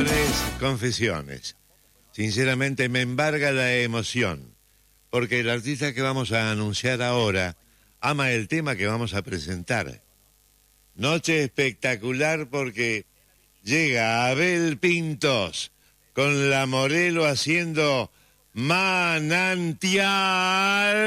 señores, confesiones. Sinceramente me embarga la emoción, porque el artista que vamos a anunciar ahora ama el tema que vamos a presentar. Noche espectacular porque llega Abel Pintos con La Morelo haciendo Manantial.